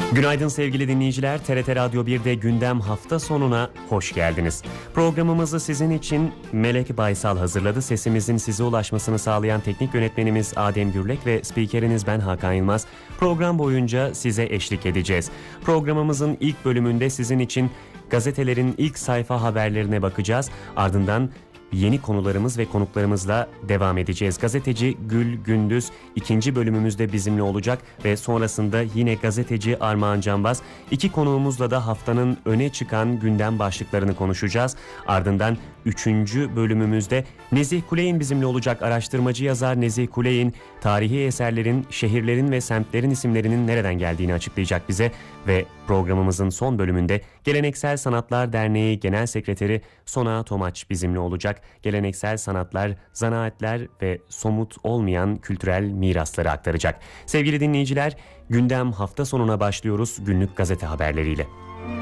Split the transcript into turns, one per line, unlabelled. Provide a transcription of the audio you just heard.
Günaydın sevgili dinleyiciler. TRT Radyo 1'de gündem hafta sonuna hoş geldiniz. Programımızı sizin için Melek Baysal hazırladı. Sesimizin size ulaşmasını sağlayan teknik yönetmenimiz Adem Gürlek ve spikeriniz ben Hakan Yılmaz. Program boyunca size eşlik edeceğiz. Programımızın ilk bölümünde sizin için gazetelerin ilk sayfa haberlerine bakacağız. Ardından yeni konularımız ve konuklarımızla devam edeceğiz. Gazeteci Gül Gündüz ikinci bölümümüzde bizimle olacak ve sonrasında yine gazeteci Armağan Canbaz. İki konuğumuzla da haftanın öne çıkan gündem başlıklarını konuşacağız. Ardından üçüncü bölümümüzde Nezih Kuley'in bizimle olacak. Araştırmacı yazar Nezih Kuley'in tarihi eserlerin, şehirlerin ve semtlerin isimlerinin nereden geldiğini açıklayacak bize ve programımızın son bölümünde Geleneksel Sanatlar Derneği Genel Sekreteri Sona Tomaç bizimle olacak. Geleneksel sanatlar, zanaatler ve somut olmayan kültürel mirasları aktaracak. Sevgili dinleyiciler, gündem hafta sonuna başlıyoruz günlük gazete haberleriyle.